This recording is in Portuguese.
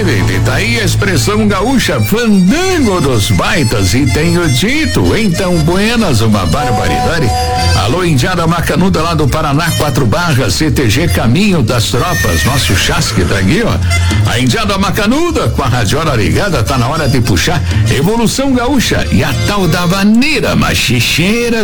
David, tá aí a expressão gaúcha, fandango dos baitas, e tenho dito, então, buenas, uma barbaridade. Alô, Indiada Macanuda lá do Paraná, 4 Barras, CTG Caminho das Tropas, nosso chasque tá aqui, ó. A Indiada Macanuda, com a radiola ligada, tá na hora de puxar Evolução Gaúcha e a tal da vaneira machicheira